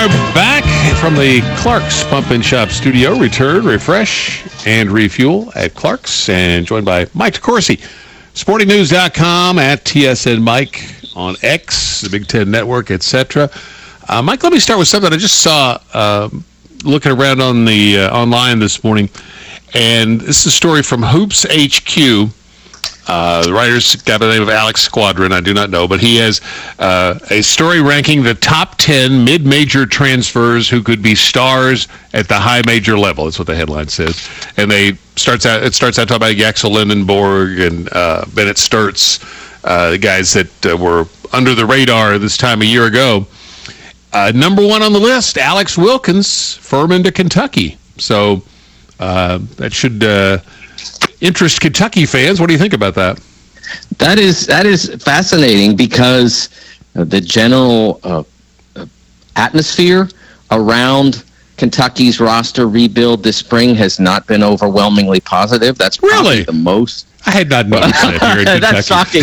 are back from the Clark's Pump and Shop studio. Return, refresh, and refuel at Clark's, and joined by Mike DeCourcy, SportingNews.com, at TSN Mike on X, the Big Ten Network, etc. Mike, let me start with something I just saw looking around on the online this morning, and this is a story from Hoops HQ. The writer's got the name of Alex Squadron. I do not know, but he has a story ranking the top 10 mid-major transfers who could be stars at the high major level. That's what the headline says. And it starts out talking about Yaxel Lindenborg and Bennett Sturts, the guys that were under the radar this time a year ago. Number one on the list, Alex Wilkins, Furman to Kentucky. So that should interest Kentucky fans. What do you think about that? That is fascinating because the general atmosphere around Kentucky's roster rebuild this spring has not been overwhelmingly positive. That's probably really the most. I had not noticed that here in Kentucky. That's shocking,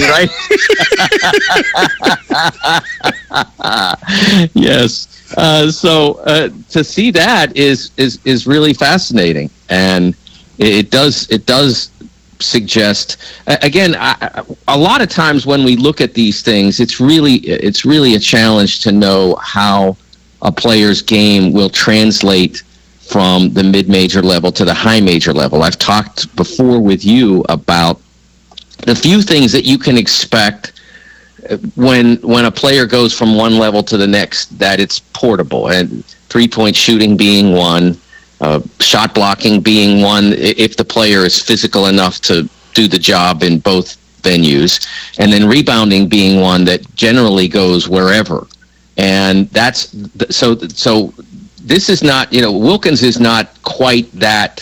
right? Yes. So to see that is really fascinating, and it does suggest, again, a lot of times when we look at these things, it's really a challenge to know how a player's game will translate from the mid-major level to the high major level. I've talked before with you about the few things that you can expect when a player goes from one level to the next, that it's portable, and three-point shooting being one, shot blocking being one, if the player is physical enough to do the job in both venues, and then rebounding being one that generally goes wherever. And that's so this is not, Wilkins is not quite that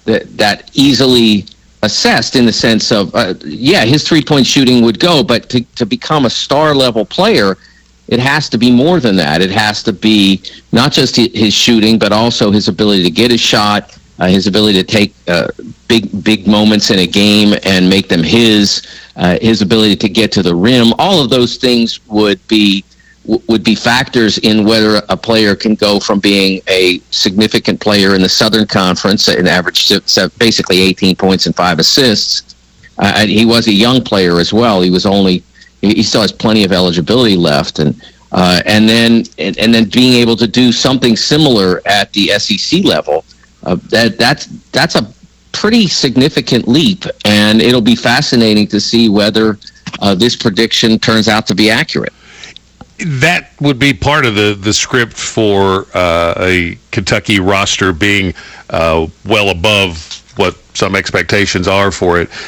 easily assessed in the sense of, his three-point shooting would go, but to become a star level player, it has to be more than that. It has to be not just his shooting, but also his ability to get a shot, his ability to take big moments in a game and make them his ability to get to the rim. All of those things would be factors in whether a player can go from being a significant player in the Southern Conference, an average basically 18 points and 5 assists. He was a young player as well. He still has plenty of eligibility left, and then being able to do something similar at the SEC level, that's a pretty significant leap, and it'll be fascinating to see whether this prediction turns out to be accurate. That would be part of the script for a Kentucky roster being well above what some expectations are for it.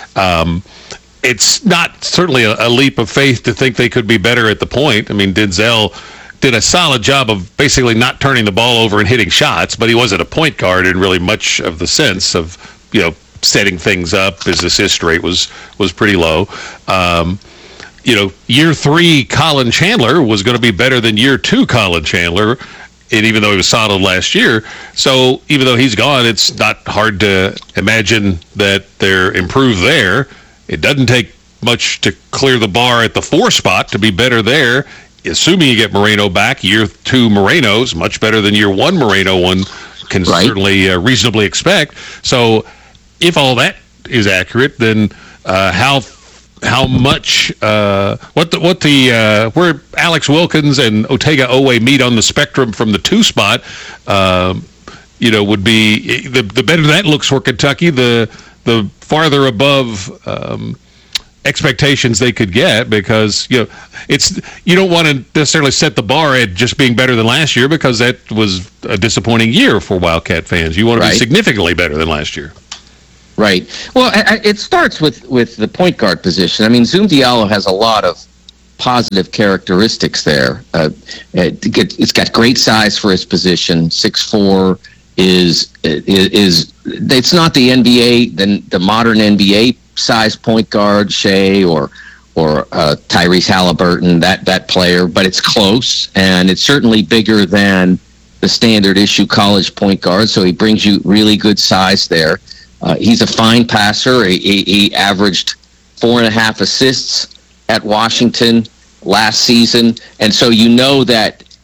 It's not certainly a leap of faith to think they could be better at the point. I mean, Denzel did a solid job of basically not turning the ball over and hitting shots, but he wasn't a point guard in really much of the sense of, setting things up. His assist rate was pretty low. Year 3 Colin Chandler was going to be better than year 2 Colin Chandler, and even though he was solid last year. So even though he's gone, it's not hard to imagine that they're improved there. It doesn't take much to clear the bar at the 4 spot to be better there, assuming you get Moreno back. Year 2 Moreno's much better than year 1 Moreno one can certainly reasonably expect. So if all that is accurate, then how much where Alex Wilkins and Otega Owe meet on the spectrum from the 2 spot, would be the better that looks for Kentucky, the farther above expectations they could get, because you don't want to necessarily set the bar at just being better than last year, because that was a disappointing year for Wildcat fans. You want to be significantly better than last year. Right. Well, it starts with the point guard position. I mean, Zoom Diallo has a lot of positive characteristics there. It's got great size for his position. 6'4" is it's not the NBA, the modern NBA size point guard, Shea or Tyrese Halliburton, that player, but it's close, and it's certainly bigger than the standard issue college point guard. So he brings you really good size there. He's a fine passer. He averaged 4.5 assists at Washington last season, and so that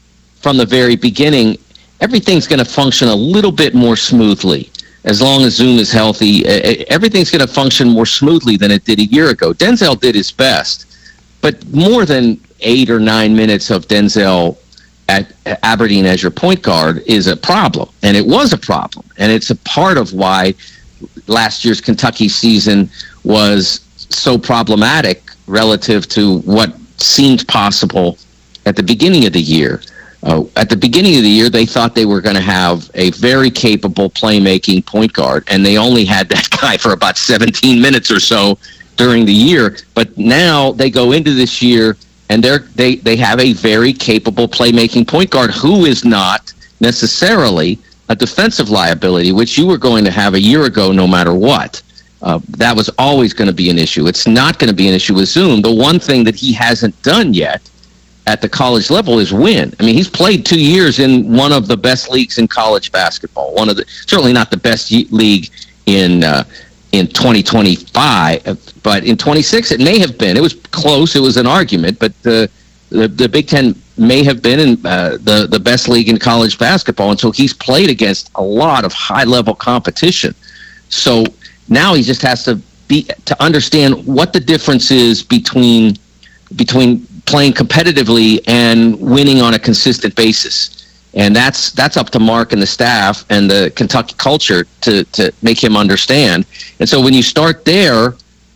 from the very beginning, everything's going to function a little bit more smoothly. As long as Zoom is healthy, everything's going to function more smoothly than it did a year ago. Denzel did his best, but more than 8 or 9 minutes of Denzel at Aberdeen as your point guard is a problem, and it was a problem, and it's a part of why last year's Kentucky season was so problematic relative to what seemed possible at the beginning of the year. At the beginning of the year, they thought they were going to have a very capable playmaking point guard, and they only had that guy for about 17 minutes or so during the year. But now they go into this year, and they have a very capable playmaking point guard who is not necessarily a defensive liability, which you were going to have a year ago no matter what. That was always going to be an issue. It's not going to be an issue with Zoom. The one thing that he hasn't done yet at the college level is win. I mean, he's played 2 years in one of the best leagues in college basketball. Certainly not the best league in 2025, but in 26 it may have been. It was close. It was an argument, but the Big Ten may have been in the best league in college basketball, and so he's played against a lot of high-level competition. So now he just has to understand what the difference is between playing competitively and winning on a consistent basis. And that's up to Mark and the staff and the Kentucky culture to make him understand. And so when you start there,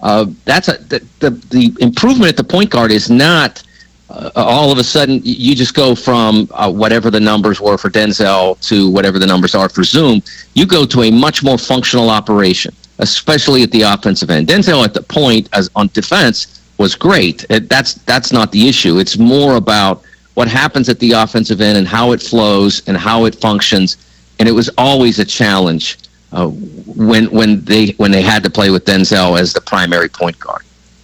the improvement at the point guard is not all of a sudden you just go from whatever the numbers were for Denzel to whatever the numbers are for Zoom. You go to a much more functional operation, especially at the offensive end. Denzel at the point on defense was great. That's not the issue. It's more about what happens at the offensive end and how it flows and how it functions. And it was always a challenge when they had to play with Denzel as the primary point guard.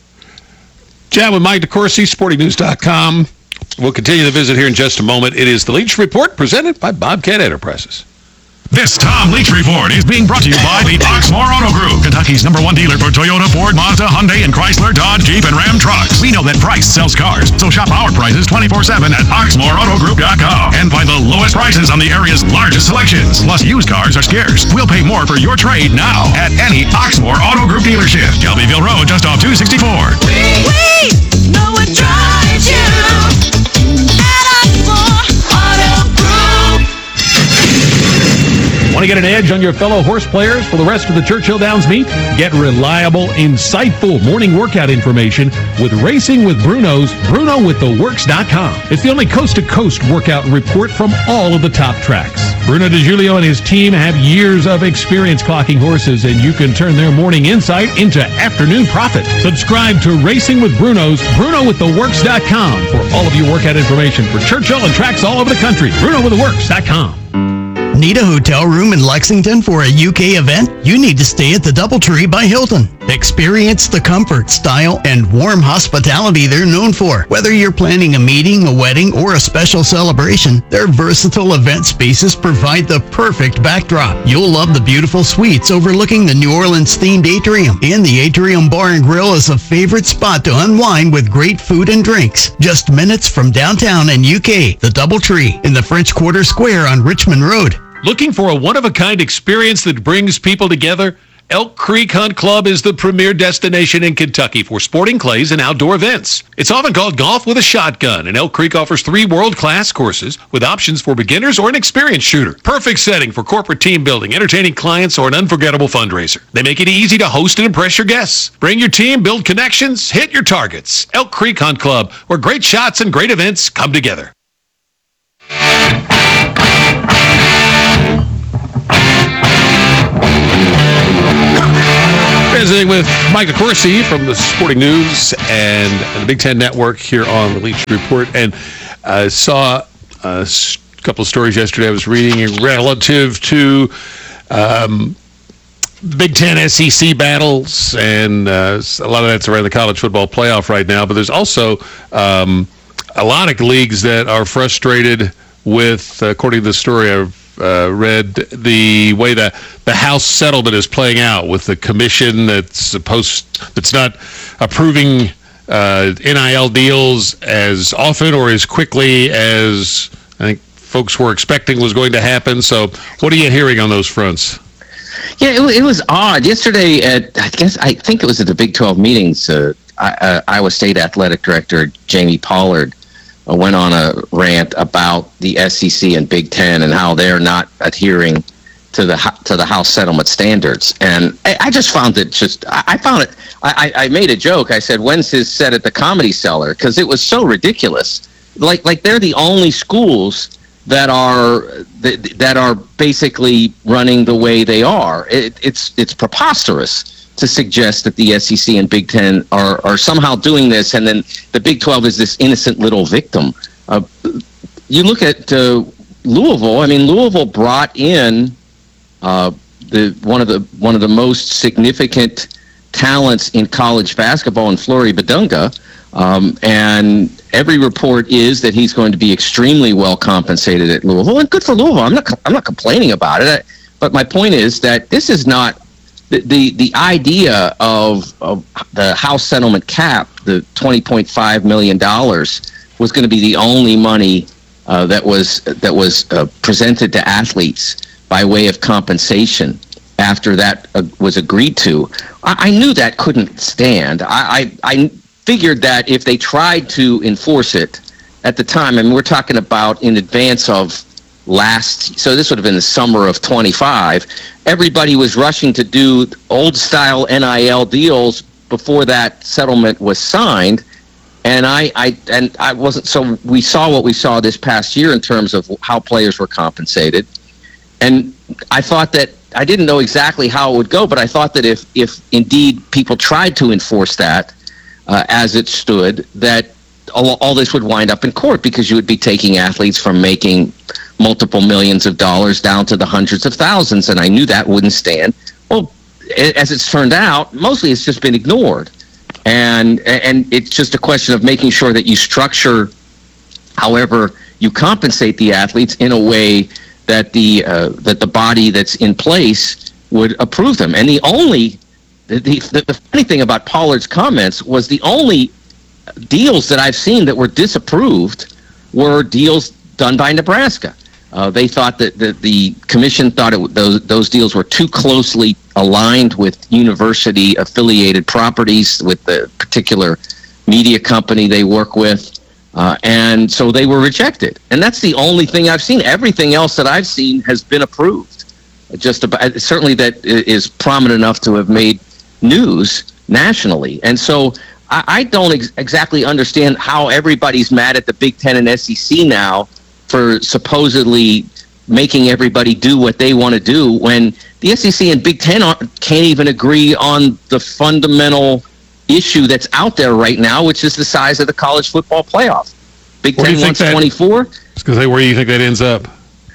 Chat with Mike DeCourcy, sportingnews.com. We'll continue the visit here in just a moment. It is the Leach Report presented by Bobcat Enterprises. This Tom Leach Report is being brought to you by the Oxmoor Auto Group, Kentucky's #1 dealer for Toyota, Ford, Mazda, Hyundai, and Chrysler, Dodge, Jeep, and Ram trucks. We know that price sells cars, so shop our prices 24/7 at OxmoorAutoGroup.com and find the lowest prices on the area's largest selections. Plus, used cars are scarce. We'll pay more for your trade now at any Oxmoor Auto Group dealership. Shelbyville Road, just off 264. We know what drives you at Oxmoor Auto Group. Want to get an edge on your fellow horse players for the rest of the Churchill Downs meet? Get reliable, insightful morning workout information with Racing with Bruno's BrunoWithTheWorks.com. It's the only coast-to-coast workout report from all of the top tracks. Bruno DiGiulio and his team have years of experience clocking horses, and you can turn their morning insight into afternoon profit. Subscribe to Racing with Bruno's BrunoWithTheWorks.com for all of your workout information for Churchill and tracks all over the country. BrunoWithTheWorks.com. Need a hotel room in Lexington for a UK event? You need to stay at the DoubleTree by Hilton. Experience the comfort, style, and warm hospitality they're known for. Whether you're planning a meeting, a wedding, or a special celebration, their versatile event spaces provide the perfect backdrop. You'll love the beautiful suites overlooking the New Orleans-themed atrium. And the Atrium Bar and Grill is a favorite spot to unwind with great food and drinks. Just minutes from downtown and UK, the DoubleTree in the French Quarter Square on Richmond Road. Looking for a one-of-a-kind experience that brings people together? Elk Creek Hunt Club is the premier destination in Kentucky for sporting clays and outdoor events. It's often called golf with a shotgun, and Elk Creek offers 3 world-class courses with options for beginners or an experienced shooter. Perfect setting for corporate team building, entertaining clients, or an unforgettable fundraiser. They make it easy to host and impress your guests. Bring your team, build connections, hit your targets. Elk Creek Hunt Club, where great shots and great events come together. Visiting with Mike DeCourcy from the Sporting News and the Big Ten Network here on the Leach Report. And I saw a couple of stories yesterday I was reading relative to Big Ten SEC battles, and a lot of that's around the college football playoff right now. But there's also a lot of leagues that are frustrated with, according to the story I've read, the way the House settlement is playing out with the commission that's not approving NIL deals as often or as quickly as I think folks were expecting was going to happen. So what are you hearing on those fronts? Yeah, it was odd. Yesterday I think it was at the Big 12 meetings, Iowa State Athletic Director Jamie Pollard went on a rant about the SEC and Big Ten and how they're not adhering to the House settlement standards. And I just found it I made a joke. I said, when's his set at the Comedy Cellar? Because it was so ridiculous. Like they're the only schools that are basically running the way they are. It's preposterous to suggest that the SEC and Big Ten are somehow doing this, and then the Big 12 is this innocent little victim. You look at Louisville. I mean, Louisville brought in one of the most significant talents in college basketball in Flory Badunga, and every report is that he's going to be extremely well compensated at Louisville, and good for Louisville. I'm not complaining about it, but my point is that this is not the idea of the House settlement cap. The $20.5 million was going to be the only money that was presented to athletes by way of compensation after that was agreed to. I knew that couldn't stand. I figured that if they tried to enforce it at the time, and we're talking about in advance of so this would have been the summer of 25, everybody was rushing to do old style NIL deals before that settlement was signed. And I wasn't, so we saw what we saw this past year in terms of how players were compensated. And I thought that, I didn't know exactly how it would go, but I thought that if indeed people tried to enforce that as it stood, that all this would wind up in court, because you would be taking athletes from making multiple millions of dollars down to the hundreds of thousands, and I knew that wouldn't stand. Well, as it's turned out, mostly it's just been ignored. And it's just a question of making sure that you structure however you compensate the athletes in a way that the body that's in place would approve them. And the funny thing about Pollard's comments was the only deals that I've seen that were disapproved were deals done by Nebraska. They thought that the commission thought those deals were too closely aligned with university-affiliated properties with the particular media company they work with, and so they were rejected. And that's the only thing I've seen. Everything else that I've seen has been approved. Certainly that is prominent enough to have made news nationally. And so I don't exactly understand how everybody's mad at the Big Ten and SEC now for supposedly making everybody do what they want to do, when the SEC and Big Ten can't even agree on the fundamental issue that's out there right now, which is the size of the college football playoff. Big Ten wants 24. I was going to say, where do you think that ends up?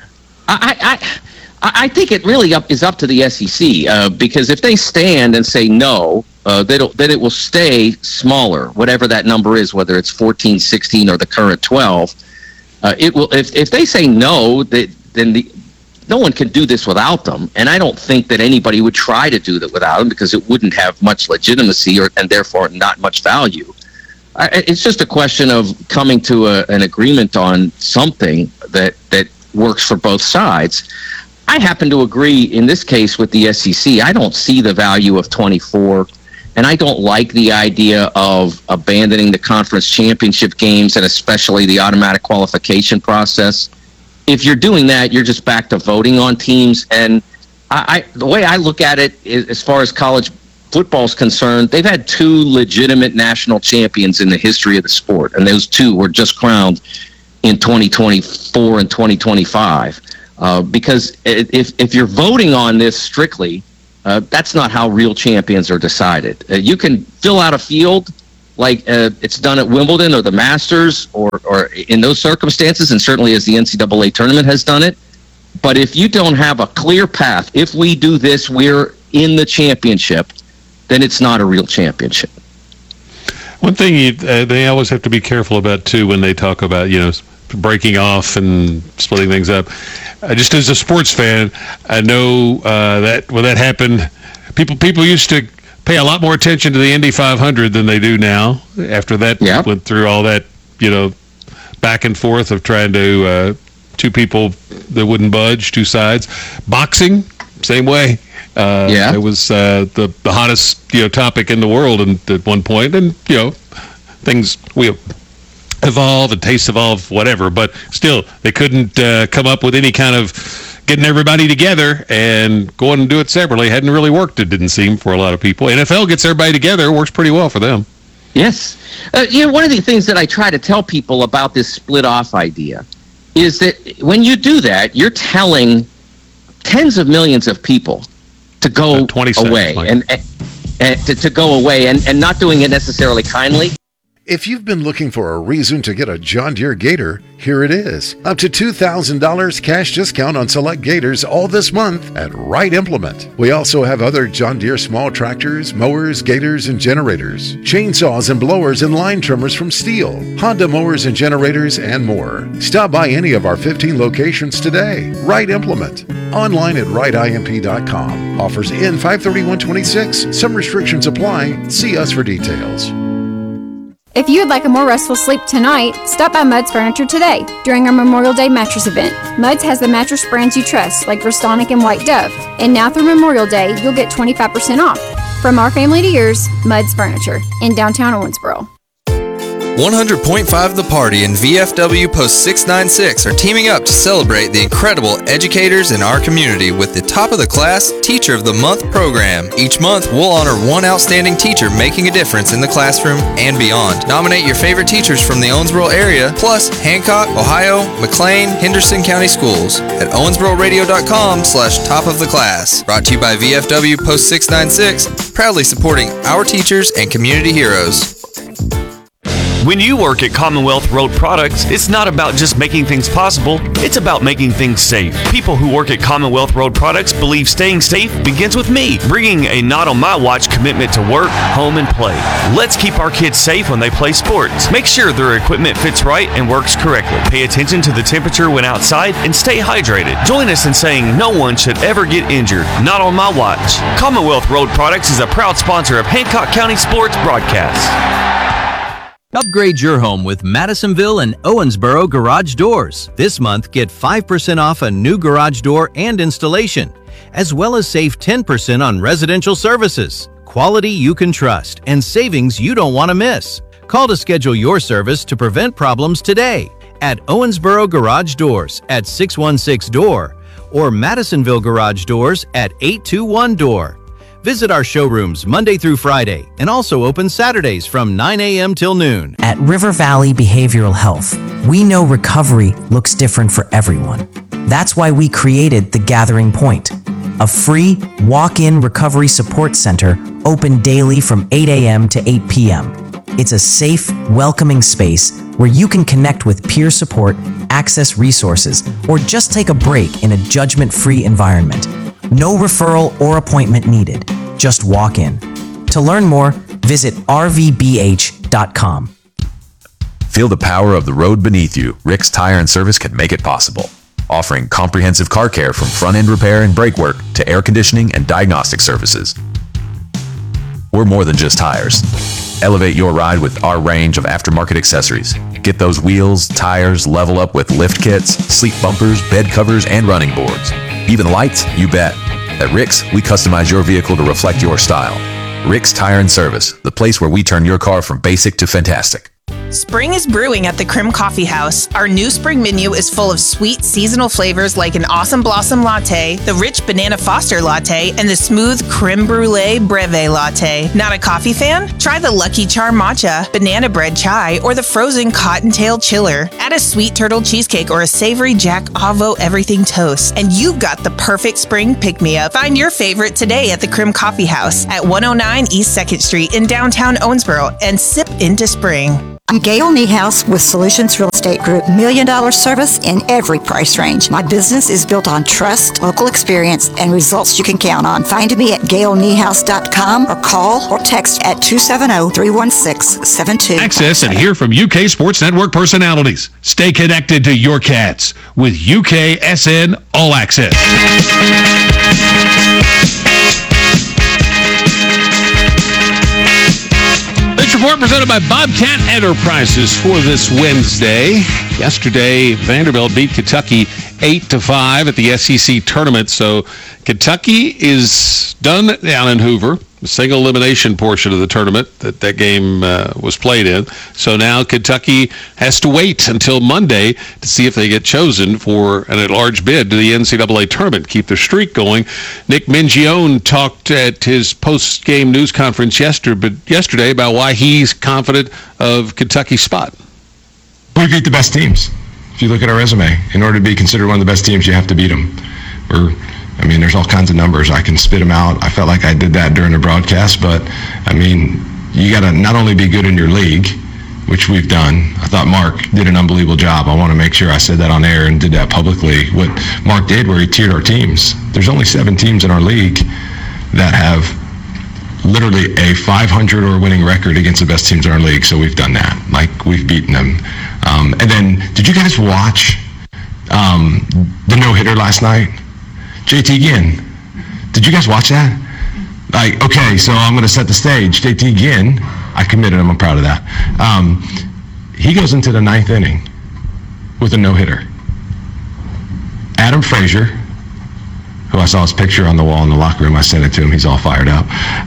I think it really is up to the SEC, because if they stand and say no, then it will stay smaller, whatever that number is, whether it's 14, 16, or the current 12. It will. If they say no, then no one can do this without them, and I don't think that anybody would try to do that without them, because it wouldn't have much legitimacy and therefore not much value. It's just a question of coming to an agreement on something that works for both sides. I happen to agree in this case with the SEC. I don't see the value of 24. And I don't like the idea of abandoning the conference championship games, and especially the automatic qualification process. If you're doing that, you're just back to voting on teams. And the way I look at it is, as far as college football is concerned, they've had two legitimate national champions in the history of the sport, and those two were just crowned in 2024 and 2025. Because if you're voting on this strictly, that's not how real champions are decided. You can fill out a field like it's done at Wimbledon or the Masters or in those circumstances, and certainly as the NCAA tournament has done it. But if you don't have a clear path, if we do this, we're in the championship, then it's not a real championship. One thing they always have to be careful about, too, when they talk about, breaking off and splitting things up. Just as a sports fan, I know that when that happened, people used to pay a lot more attention to the Indy 500 than they do now. After that went through all that, back and forth of trying to two people that wouldn't budge, two sides. Boxing, same way. Yeah. It was the hottest topic in the world at one point, and things evolve and tastes evolve, whatever. But still, they couldn't come up with any kind of getting everybody together and going and do it separately. Hadn't really worked, it didn't seem, for a lot of people. NFL gets everybody together, works pretty well for them. Yes. One of the things that I try to tell people about this split off idea is that when you do that, you're telling tens of millions of people to go 20 seconds, away Mike. and to go away and not doing it necessarily kindly. If you've been looking for a reason to get a John Deere Gator, here it is. Up to $2,000 cash discount on select Gators all this month at Wright Implement. We also have other John Deere small tractors, mowers, Gators, and generators, chainsaws and blowers and line trimmers from Steel, Honda mowers and generators, and more. Stop by any of our 15 locations today. Wright Implement. Online at wrightimp.com. Offers end 5/31/26. Some restrictions apply. See us for details. If you would like a more restful sleep tonight, stop by Mudd's Furniture today during our Memorial Day mattress event. Mudd's has the mattress brands you trust, like Restonic and White Dove. And now through Memorial Day, you'll get 25% off. From our family to yours, Mudd's Furniture in downtown Owensboro. 100.5 The Party and VFW Post 696 are teaming up to celebrate the incredible educators in our community with the Top of the Class Teacher of the Month program. Each month, we'll honor one outstanding teacher making a difference in the classroom and beyond. Nominate your favorite teachers from the Owensboro area, plus Hancock, Ohio, McLean, Henderson County Schools at owensbororadio.com/top of the class. Brought to you by VFW Post 696, proudly supporting our teachers and community heroes. When you work at Commonwealth Road Products, it's not about just making things possible, it's about making things safe. People who work at Commonwealth Road Products believe staying safe begins with me, bringing a not on my watch commitment to work, home, and play. Let's keep our kids safe when they play sports. Make sure their equipment fits right and works correctly. Pay attention to the temperature when outside and stay hydrated. Join us in saying no one should ever get injured, not on my watch. Commonwealth Road Products is a proud sponsor of Hancock County Sports Broadcast. Upgrade your home with Madisonville and Owensboro Garage Doors. This month, get 5% off a new garage door and installation, as well as save 10% on residential services. Quality you can trust and savings you don't want to miss. Call to schedule your service to prevent problems today at Owensboro Garage Doors at 616-DOOR or Madisonville Garage Doors at 821-DOOR. Visit our showrooms Monday through Friday and also open Saturdays from 9 a.m. till noon. At River Valley Behavioral Health, we know recovery looks different for everyone. That's why we created The Gathering Point, a free walk-in recovery support center open daily from 8 a.m. to 8 p.m. It's a safe, welcoming space where you can connect with peer support, access resources, or just take a break in a judgment-free environment. No referral or appointment needed. Just walk in. To learn more, visit rvbh.com. Feel the power of the road beneath you. Rick's Tire and Service can make it possible. Offering comprehensive car care from front-end repair and brake work to air conditioning and diagnostic services. We're more than just tires. Elevate your ride with our range of aftermarket accessories. Get those wheels, tires, level up with lift kits, sleep bumpers, bed covers, and running boards. Even lights? You bet. At Rick's, we customize your vehicle to reflect your style. Rick's Tire and Service, the place where we turn your car from basic to fantastic. Spring is brewing at the Crim Coffee House. Our new spring menu is full of sweet seasonal flavors like an Awesome Blossom Latte, the rich Banana Foster Latte, and the smooth Creme Brulee Breve Latte. Not a coffee fan? Try the Lucky Charm Matcha, Banana Bread Chai, or the frozen Cottontail Chiller. Add a sweet turtle cheesecake or a savory Jack Avo Everything Toast, and you've got the perfect spring pick-me-up. Find your favorite today at the Crim Coffee House at 109 East 2nd Street in downtown Owensboro, and sip into spring. I'm Gail Niehaus with Solutions Real Estate Group. $1 million service in every price range. My business is built on trust, local experience, and results you can count on. Find me at gailniehaus.com or call or text at 270-316-72. Access and hear from UK Sports Network personalities. Stay connected to your Cats with UKSN All Access. This report presented by Bobcat Enterprises for this Wednesday. Yesterday, Vanderbilt beat Kentucky 8-5 at the SEC tournament. So Kentucky is done down in Hoover, the single elimination portion of the tournament that game was played in. So now Kentucky has to wait until Monday to see if they get chosen for an at-large bid to the NCAA tournament, keep their streak going. Nick Mingione talked at his post-game news conference yesterday about why he's confident of Kentucky's spot. We beat the best teams. If you look at our resume, in order to be considered one of the best teams, you have to beat them. There's all kinds of numbers. I can spit them out. I felt like I did that during the broadcast, but, you got to not only be good in your league, which we've done. I thought Mark did an unbelievable job. I want to make sure I said that on air and did that publicly. What Mark did, where he tiered our teams. There's only 7 teams in our league that have literally a 500 or winning record against the best teams in our league, so we've done that. We've beaten them. And then, did you guys watch the no-hitter last night? JT Ginn. Did you guys watch that? Okay, so I'm going to set the stage. JT Ginn, I committed him. I'm proud of that. He goes into the 9th inning with a no-hitter. Adam Frazier, who I saw his picture on the wall in the locker room. I sent it to him. He's all fired up.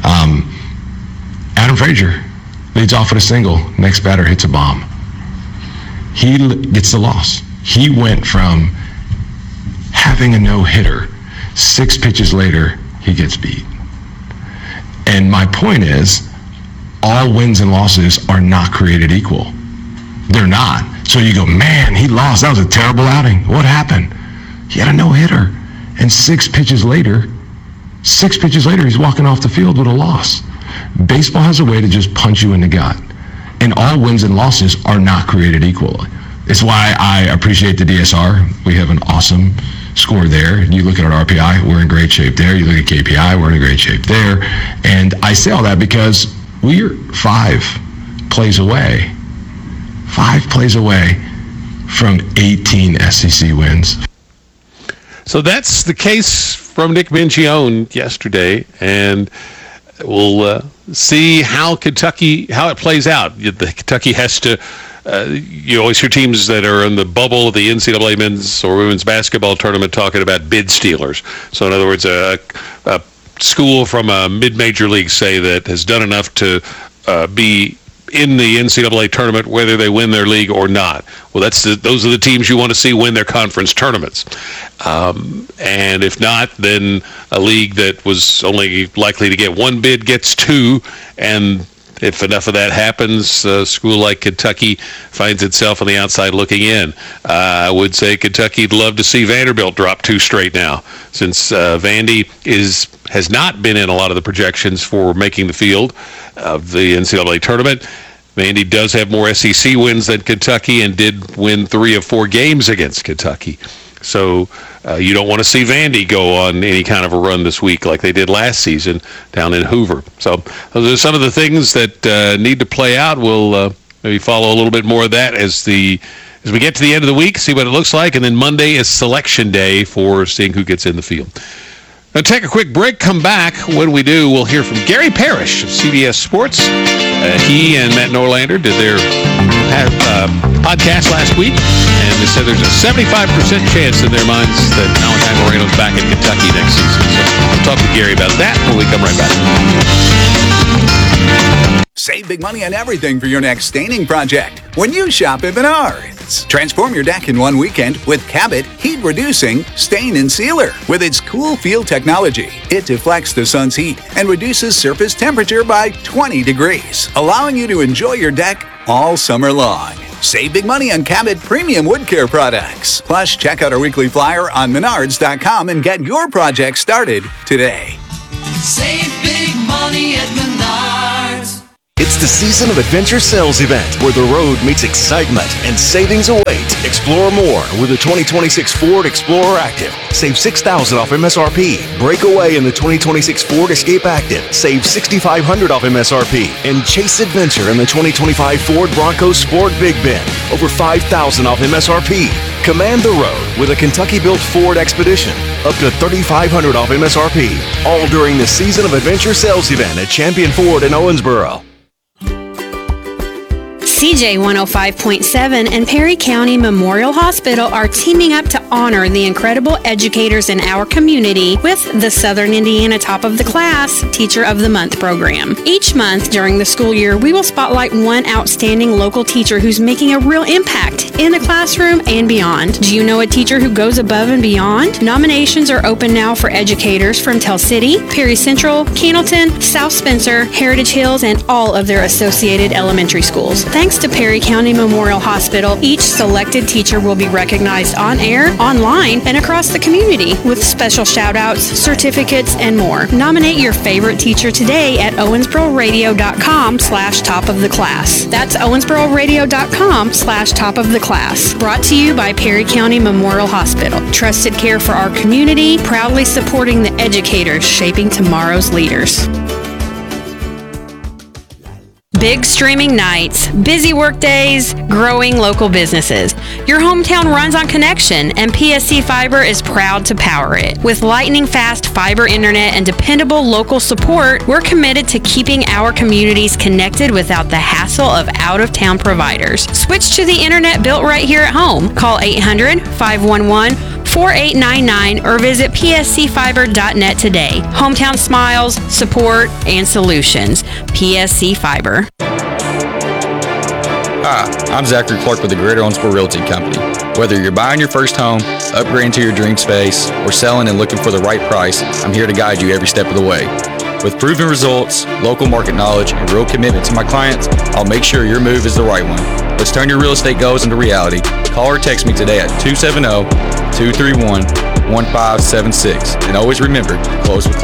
Adam Frazier leads off with a single. Next batter hits a bomb. He gets the loss. He went from having a no-hitter, 6 pitches later, he gets beat. And my point is, all wins and losses are not created equal. They're not. So you go, man, he lost. That was a terrible outing. What happened? He had a no-hitter. And 6 pitches later, he's walking off the field with a loss. Baseball has a way to just punch you in the gut. And all wins and losses are not created equally. It's why I appreciate the DSR. We have an awesome score there. You look at our RPI, we're in great shape there. You look at KPI, we're in great shape there. And I say all that because we're 5 plays away from 18 SEC wins. So that's the case from Nick Mingione yesterday, and we'll see how it plays out. Kentucky has to, you always hear teams that are in the bubble of the NCAA men's or women's basketball tournament talking about bid stealers. So in other words, a school from a mid-major league, say, that has done enough to be in the NCAA tournament, whether they win their league or not. Well, those are the teams you want to see win their conference tournaments. And if not, then a league that was only likely to get 1 bid gets 2, and if enough of that happens, a school like Kentucky finds itself on the outside looking in. I would say Kentucky'd love to see Vanderbilt drop 2 straight now, since Vandy has not been in a lot of the projections for making the field of the NCAA tournament. Vandy does have more SEC wins than Kentucky and did win 3 of 4 games against Kentucky. So you don't want to see Vandy go on any kind of a run this week like they did last season down in Hoover. So those are some of the things that need to play out. We'll maybe follow a little bit more of that as we get to the end of the week, see what it looks like, and then Monday is selection day for seeing who gets in the field. Now, take a quick break, come back. When we do, we'll hear from Gary Parrish of CBS Sports. He and Matt Norlander did their podcast last week, and they said there's a 75% chance in their minds that Valentine Moreno's back in Kentucky next season. So we'll talk with Gary about that when we come right back. Save big money on everything for your next staining project when you shop at Menards. Transform your deck in one weekend with Cabot Heat Reducing Stain and Sealer. With its cool feel technology, it deflects the sun's heat and reduces surface temperature by 20 degrees, allowing you to enjoy your deck all summer long. Save big money on Cabot premium wood care products. Plus, check out our weekly flyer on Menards.com and get your project started today. Save big money at Menards. It's the season of adventure sales event where the road meets excitement and savings await. Explore more with the 2026 Ford Explorer Active. Save $6,000 off MSRP. Break away in the 2026 Ford Escape Active. Save $6,500 off MSRP. And chase adventure in the 2025 Ford Bronco Sport Big Bend. Over $5,000 off MSRP. Command the road with a Kentucky-built Ford Expedition. Up to $3,500 off MSRP. All during the season of adventure sales event at Champion Ford in Owensboro. CJ 105.7 and Perry County Memorial Hospital are teaming up to honor the incredible educators in our community with the Southern Indiana Top of the Class Teacher of the Month program. Each month during the school year, we will spotlight one outstanding local teacher who's making a real impact in the classroom and beyond. Do you know a teacher who goes above and beyond? Nominations are open now for educators from Tell City, Perry Central, Cannleton, South Spencer, Heritage Hills, and all of their associated elementary schools. Thanks to Perry County Memorial Hospital, each selected teacher will be recognized on air, online, and across the community with special shout-outs, certificates, and more. Nominate your favorite teacher today at owensbororadio.com/topoftheclass. That's owensbororadio.com/topoftheclass. Brought to you by Perry County Memorial Hospital. Trusted care for our community, proudly supporting the educators shaping tomorrow's leaders. Big streaming nights, busy work days, growing local businesses. Your hometown runs on connection, and PSC Fiber is proud to power it. With lightning-fast fiber internet and dependable local support, we're committed to keeping our communities connected without the hassle of out-of-town providers. Switch to the internet built right here at home. Call 800-511-4899 or visit pscfiber.net today. Hometown smiles, support, and solutions. PSC Fiber. Hi, I'm Zachary Clark with the Greater Owensboro Realty Company. Whether you're buying your first home, upgrading to your dream space, or selling and looking for the right price, I'm here to guide you every step of the way. With proven results, local market knowledge, and real commitment to my clients, I'll make sure your move is the right one. Let's turn your real estate goals into reality. Call or text me today at 270-231-1576. And always remember, close with close.